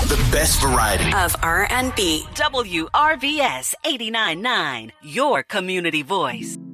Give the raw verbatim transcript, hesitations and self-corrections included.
the best variety of R and B. W R V S eighty-nine point nine, your community voice.